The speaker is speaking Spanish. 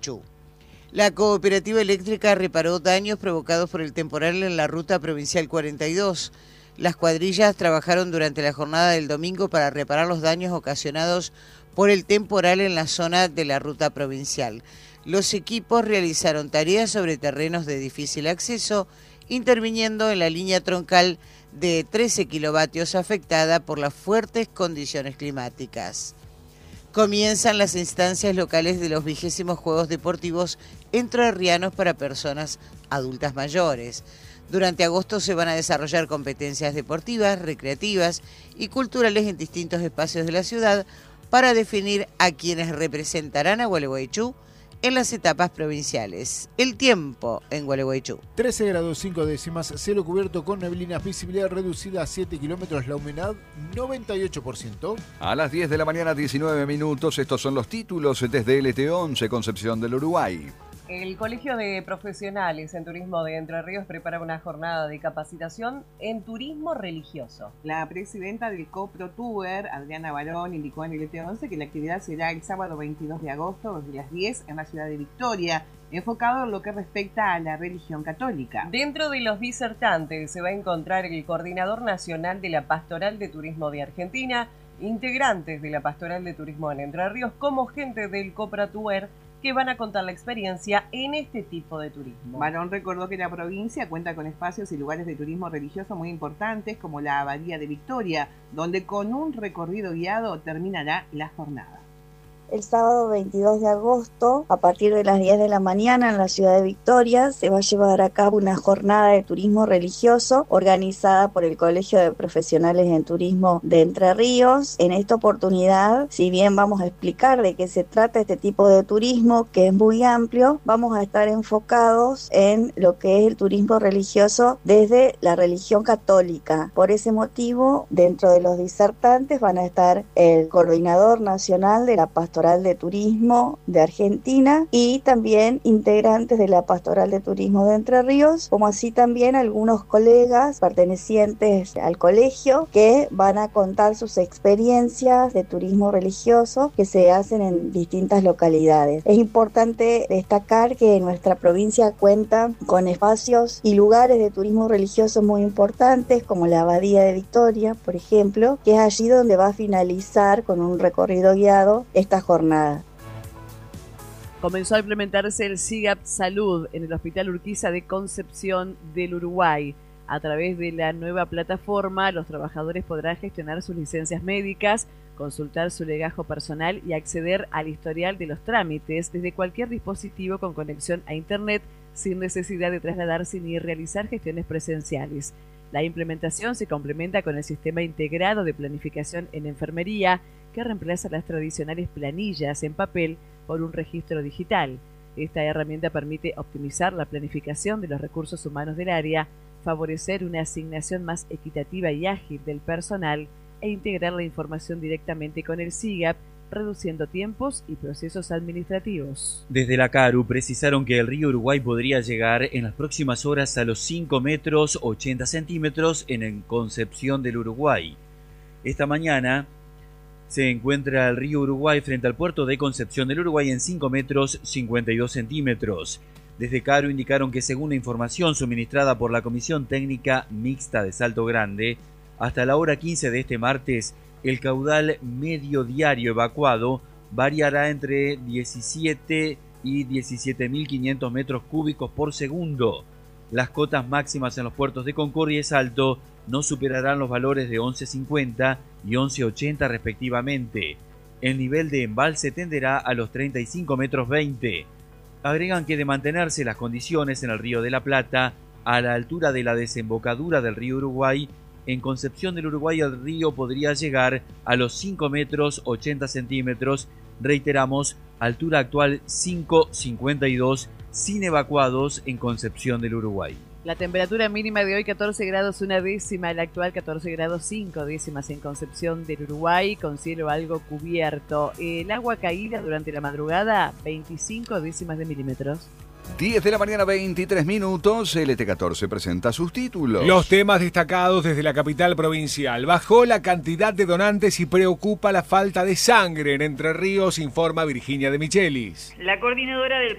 Chu. La cooperativa eléctrica reparó daños provocados por el temporal en la ruta provincial 42. Las cuadrillas trabajaron durante la jornada del domingo para reparar los daños ocasionados por el temporal en la zona de la ruta provincial. Los equipos realizaron tareas sobre terrenos de difícil acceso, interviniendo en la línea troncal de 13 kilovatios afectada por las fuertes condiciones climáticas. Comienzan las instancias locales de los 20 Juegos Deportivos Entrerrianos para personas adultas mayores. Durante agosto se van a desarrollar competencias deportivas, recreativas y culturales en distintos espacios de la ciudad para definir a quienes representarán a Gualeguaychú en las etapas provinciales. El tiempo en Gualeguaychú. 13 grados 5 décimas, cielo cubierto con neblinas, visibilidad reducida a 7 kilómetros, la humedad 98%. A las 10 de la mañana, 19 minutos, estos son los títulos desde LT11, Concepción del Uruguay. El Colegio de Profesionales en Turismo de Entre Ríos prepara una jornada de capacitación en turismo religioso. La presidenta del CoProTour, Adriana Barón, indicó en el LT11 que la actividad será el sábado 22 de agosto desde las 10 en la ciudad de Victoria, enfocado en lo que respecta a la religión católica. Dentro de los disertantes se va a encontrar el Coordinador Nacional de la Pastoral de Turismo de Argentina, integrantes de la Pastoral de Turismo en Entre Ríos, como gente del CoProTour, que van a contar la experiencia en este tipo de turismo. Barón recordó que la provincia cuenta con espacios y lugares de turismo religioso muy importantes, como la Abadía de Victoria, donde con un recorrido guiado terminará la jornada. El sábado 22 de agosto, a partir de las 10 de la mañana en la ciudad de Victoria, se va a llevar a cabo una jornada de turismo religioso organizada por el Colegio de Profesionales en Turismo de Entre Ríos. En esta oportunidad, si bien vamos a explicar de qué se trata este tipo de turismo, que es muy amplio, vamos a estar enfocados en lo que es el turismo religioso desde la religión católica. Por ese motivo, dentro de los disertantes van a estar el Coordinador Nacional de la Pastoral de Turismo de Argentina y también integrantes de la Pastoral de Turismo de Entre Ríos, como así también algunos colegas pertenecientes al colegio que van a contar sus experiencias de turismo religioso que se hacen en distintas localidades. Es importante destacar que nuestra provincia cuenta con espacios y lugares de turismo religioso muy importantes, como la Abadía de Victoria, por ejemplo, que es allí donde va a finalizar con un recorrido guiado esta jornada. Comenzó a implementarse el SIGAP Salud en el Hospital Urquiza de Concepción del Uruguay. A través de la nueva plataforma, los trabajadores podrán gestionar sus licencias médicas, consultar su legajo personal y acceder al historial de los trámites desde cualquier dispositivo con conexión a Internet sin necesidad de trasladarse ni realizar gestiones presenciales. La implementación se complementa con el Sistema Integrado de Planificación en Enfermería, que reemplaza las tradicionales planillas en papel por un registro digital. Esta herramienta permite optimizar la planificación de los recursos humanos del área, favorecer una asignación más equitativa y ágil del personal e integrar la información directamente con el SIGAP, reduciendo tiempos y procesos administrativos. Desde la CARU precisaron que el río Uruguay podría llegar en las próximas horas a los 5 metros 80 centímetros en Concepción del Uruguay. Esta mañana se encuentra el río Uruguay frente al puerto de Concepción del Uruguay en 5 metros 52 centímetros. Desde CARU indicaron que según la información suministrada por la Comisión Técnica Mixta de Salto Grande, hasta la hora 15 de este martes, el caudal medio diario evacuado variará entre 17 y 17.500 metros cúbicos por segundo. Las cotas máximas en los puertos de Concordia y Salto no superarán los valores de 11.50 y 11.80 respectivamente. El nivel de embalse tenderá a los 35 metros 20. Agregan que de mantenerse las condiciones en el Río de la Plata, a la altura de la desembocadura del río Uruguay, en Concepción del Uruguay el río podría llegar a los 5 metros 80 centímetros, reiteramos, altura actual 5.52, sin evacuados en Concepción del Uruguay. La temperatura mínima de hoy 14 grados 1 décima, la actual 14 grados 5 décimas en Concepción del Uruguay, con cielo algo cubierto. El agua caída durante la madrugada 25 décimas de milímetros. 10 de la mañana, 23 minutos. LT14 presenta sus títulos. Los temas destacados desde la capital provincial. Bajó la cantidad de donantes y preocupa la falta de sangre en Entre Ríos, informa Virginia de Michelis. La coordinadora del